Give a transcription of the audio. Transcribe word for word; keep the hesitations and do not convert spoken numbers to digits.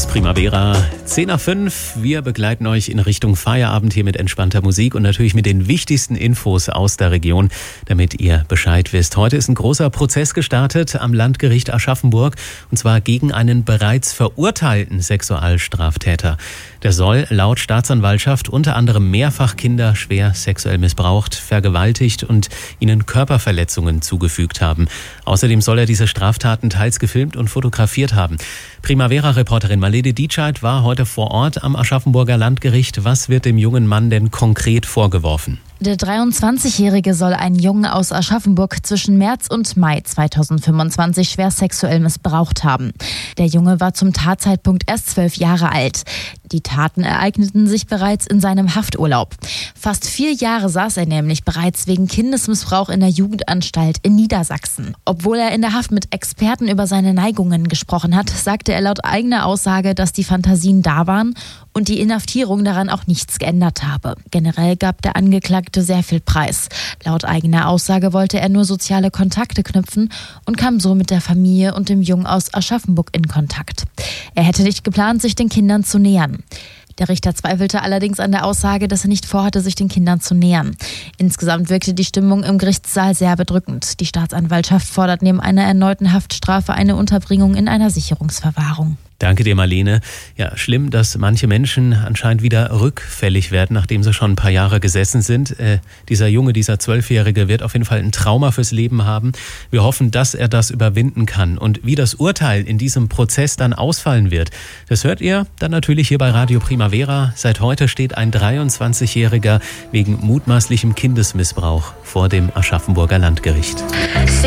ist Primavera, zehn nach fünf. Wir begleiten euch in Richtung Feierabend hier mit entspannter Musik und natürlich mit den wichtigsten Infos aus der Region, damit ihr Bescheid wisst. Heute ist ein großer Prozess gestartet am Landgericht Aschaffenburg, und zwar gegen einen bereits verurteilten Sexualstraftäter. Der soll laut Staatsanwaltschaft unter anderem mehrfach Kinder schwer sexuell missbraucht, vergewaltigt und ihnen Körperverletzungen zugefügt haben. Außerdem soll er diese Straftaten teils gefilmt und fotografiert haben. Primavera-Reporterin Marlene Dietscheid war heute vor Ort am Aschaffenburger Landgericht. Was wird dem jungen Mann denn konkret vorgeworfen? Der dreiundzwanzigjährige soll einen Jungen aus Aschaffenburg zwischen März und Mai zweitausendfünfundzwanzig schwer sexuell missbraucht haben. Der Junge war zum Tatzeitpunkt erst zwölf Jahre alt. Die Taten ereigneten sich bereits in seinem Hafturlaub. Fast vier Jahre saß er nämlich bereits wegen Kindesmissbrauch in der Jugendanstalt in Niedersachsen. Obwohl er in der Haft mit Experten über seine Neigungen gesprochen hat, sagte er laut eigener Aussage, dass die Fantasien da waren und die Inhaftierung daran auch nichts geändert habe. Generell gab der Angeklagte sehr viel Preis. Laut eigener Aussage wollte er nur soziale Kontakte knüpfen und kam so mit der Familie und dem Jungen aus Aschaffenburg in Kontakt. Er hätte nicht geplant, sich den Kindern zu nähern. Der Richter zweifelte allerdings an der Aussage, dass er nicht vorhatte, sich den Kindern zu nähern. Insgesamt wirkte die Stimmung im Gerichtssaal sehr bedrückend. Die Staatsanwaltschaft fordert neben einer erneuten Haftstrafe eine Unterbringung in einer Sicherungsverwahrung. Danke dir, Marlene. Ja, schlimm, dass manche Menschen anscheinend wieder rückfällig werden, nachdem sie schon ein paar Jahre gesessen sind. Äh, dieser Junge, dieser Zwölfjährige wird auf jeden Fall ein Trauma fürs Leben haben. Wir hoffen, dass er das überwinden kann. Und wie das Urteil in diesem Prozess dann ausfallen wird, das hört ihr dann natürlich hier bei Radio Primavera. Seit heute steht ein dreiundzwanzigjähriger wegen mutmaßlichem Kindesmissbrauch vor dem Aschaffenburger Landgericht.